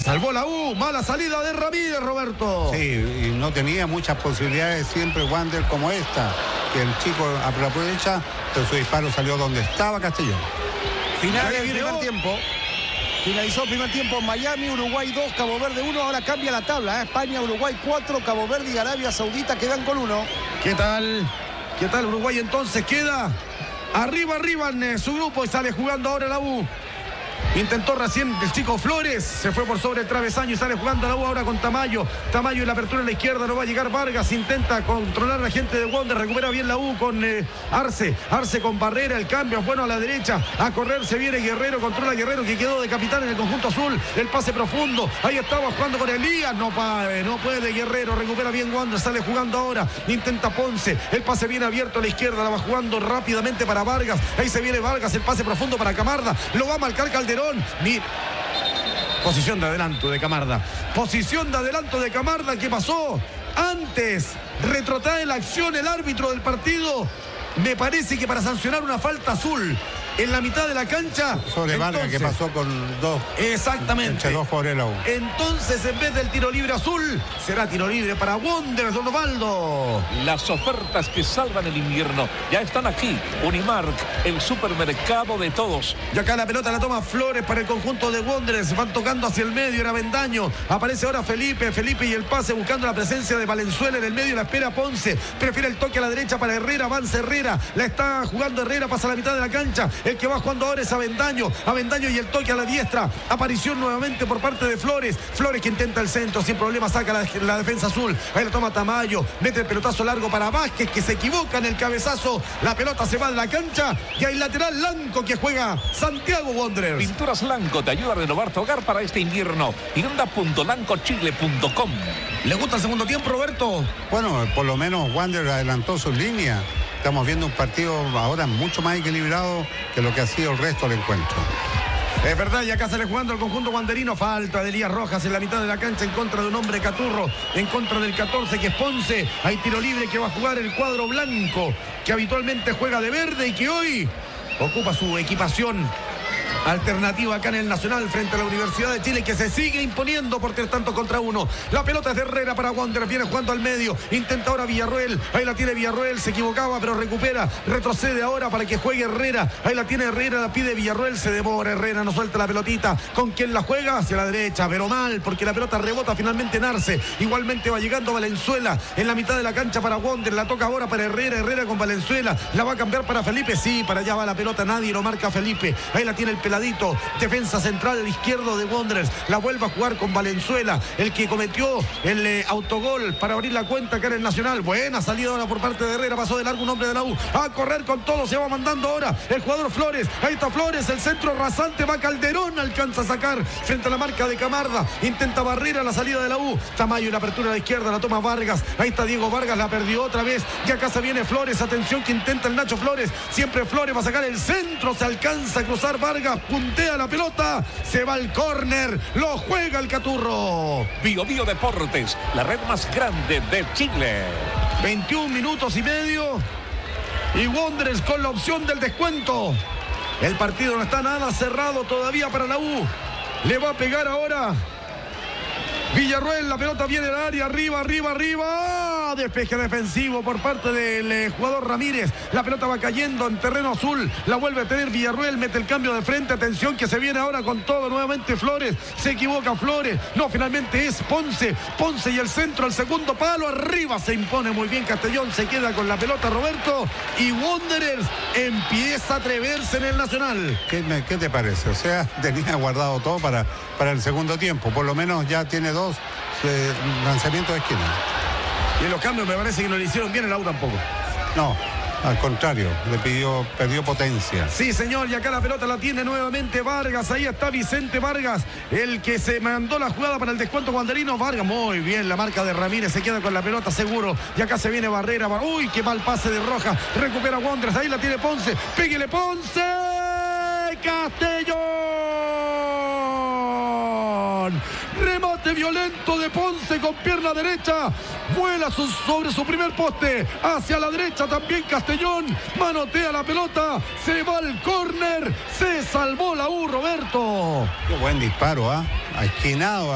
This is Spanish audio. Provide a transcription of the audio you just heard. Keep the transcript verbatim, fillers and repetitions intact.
salvó la U, mala salida de Ramírez, Roberto. Sí, y no tenía muchas posibilidades siempre Wander como esta, que el chico aprovecha, pero su disparo salió donde estaba Castellón. Final del primer tiempo. Finalizó el primer tiempo Miami, Uruguay dos, Cabo Verde uno. Ahora cambia la tabla, ¿eh? España, Uruguay cuatro, Cabo Verde y Arabia Saudita quedan con uno. ¿Qué tal? ¿Qué tal Uruguay entonces? Queda arriba, arriba en eh, su grupo y sale jugando ahora la U. Intentó recién el chico Flores, se fue por sobre el travesaño y sale jugando la U ahora con Tamayo. Tamayo y la apertura en la izquierda, no va a llegar Vargas, intenta controlar a la gente de Wander, recupera bien la U con eh, Arce. Arce con Barrera, el cambio bueno a la derecha, a correr se viene Guerrero, controla Guerrero que quedó de capitán en el conjunto azul. El pase profundo, ahí estaba jugando con Elías, no puede, no puede Guerrero, recupera bien Wander, sale jugando ahora, intenta Ponce, el pase viene abierto a la izquierda, la va jugando rápidamente para Vargas, ahí se viene Vargas, el pase profundo para Camarda, lo va a marcar Calderón. Mira. Posición de adelanto de Camarda. Posición de adelanto de Camarda. ¿Qué pasó? Antes retrotrae la acción el árbitro del partido. Me parece que para sancionar una falta azul en la mitad de la cancha. Sobre Vargas, que pasó con dos. Exactamente. Entre dos por el U. Entonces, en vez del tiro libre azul, será tiro libre para Wander, don Osvaldo. Las ofertas que salvan el invierno ya están aquí. Unimark, el supermercado de todos. Y acá la pelota la toma Flores para el conjunto de Wanderers. Van tocando hacia el medio, era Avendaño. Aparece ahora Felipe, Felipe y el pase buscando la presencia de Valenzuela en el medio. La espera Ponce. Prefiere el toque a la derecha para Herrera. Avanza Herrera. La está jugando Herrera, pasa a la mitad de la cancha. El que va jugando ahora es Avendaño. Avendaño y el toque a la diestra. Aparición nuevamente por parte de Flores. Flores que intenta el centro. Sin problema saca la, la defensa azul. Ahí la toma Tamayo. Mete el pelotazo largo para Vázquez, que se equivoca en el cabezazo. La pelota se va de la cancha. Y hay lateral Lanco que juega Santiago Wanderers. Pinturas Lanco te ayuda a renovar tu hogar para este invierno. tienda punto lanco chile punto com. ¿Le gusta el segundo tiempo, Roberto? Bueno, por lo menos Wander adelantó sus líneas. Estamos viendo un partido ahora mucho más equilibrado que lo que ha sido el resto del encuentro. Es verdad, y acá sale jugando el conjunto wanderino. Falta de Elías Rojas en la mitad de la cancha en contra de un hombre Caturro, en contra del catorce que es Ponce. Hay tiro libre que va a jugar el cuadro blanco, que habitualmente juega de verde y que hoy ocupa su equipación alternativa acá en el Nacional frente a la Universidad de Chile, que se sigue imponiendo por tres tantos contra uno. La pelota es de Herrera para Wanderers, viene jugando al medio, intenta ahora Villarroel, ahí la tiene Villarroel, se equivocaba pero recupera, retrocede ahora para que juegue Herrera, ahí la tiene Herrera, la pide Villarroel, se devora Herrera, no suelta la pelotita. ¿Con quién la juega? Hacia la derecha, pero mal, porque la pelota rebota finalmente en Arce. Igualmente va llegando Valenzuela en la mitad de la cancha para Wanderers, la toca ahora para Herrera, Herrera con Valenzuela, la va a cambiar para Felipe, sí, para allá va la pelota, nadie lo marca Felipe, ahí la tiene el peladito, defensa central izquierdo de Wanderers, la vuelve a jugar con Valenzuela, el que cometió el eh, autogol para abrir la cuenta acá en el Nacional. Buena salida ahora por parte de Herrera, pasó de largo un hombre de la U, a correr con todo, se va mandando ahora el jugador Flores, ahí está Flores, el centro rasante, va Calderón, alcanza a sacar frente a la marca de Camarda, intenta barrera la salida de la U, Tamayo y la apertura a la izquierda, la toma Vargas, ahí está Diego Vargas, la perdió otra vez, y acá se viene Flores, atención que intenta el Nacho Flores, siempre Flores va a sacar el centro, se alcanza a cruzar Vargas, puntea la pelota, se va al córner, lo juega el Caturro. Bio Bio Deportes, la red más grande de Chile. veintiún minutos y medio y Wanderers con la opción del descuento. El partido no está nada cerrado todavía para la U. Le va a pegar ahora Villarroel, la pelota viene al área, arriba, arriba, arriba, despeje defensivo por parte del eh, jugador Ramírez, la pelota va cayendo en terreno azul, la vuelve a tener Villarroel, mete el cambio de frente, atención que se viene ahora con todo nuevamente Flores, se equivoca Flores, no, finalmente es Ponce, Ponce y el centro al segundo palo, arriba se impone muy bien Castellón, se queda con la pelota Roberto, y Wanderers empieza a atreverse en el Nacional. ¿Qué, me, qué te parece? O sea, tenía guardado todo para, para el segundo tiempo, por lo menos ya tiene dos eh, lanzamientos de esquina. Y en los cambios me parece que no le hicieron bien el A U tampoco. No, al contrario, le pidió, perdió potencia. Sí, señor, y acá la pelota la tiene nuevamente Vargas, ahí está Vicente Vargas, el que se mandó la jugada para el descuento wanderino. Vargas, muy bien, la marca de Ramírez, se queda con la pelota seguro, y acá se viene Barrera, uy, qué mal pase de Roja, recupera Wanderers, ahí la tiene Ponce, pégale Ponce, Castellón, remate violento de Ponce con pierna derecha, vuela su, sobre su primer poste, hacia la derecha también Castellón, manotea la pelota, se va al córner, se salvó la U, Roberto. Qué buen disparo, ¿ah? ¿eh? Esquinado.